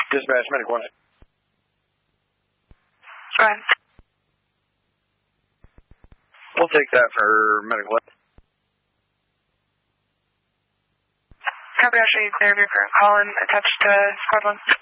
Dispatch, medic 1. Go ahead. We'll take that for medical. Copy, actually, clear of your current call and attached to squad 1.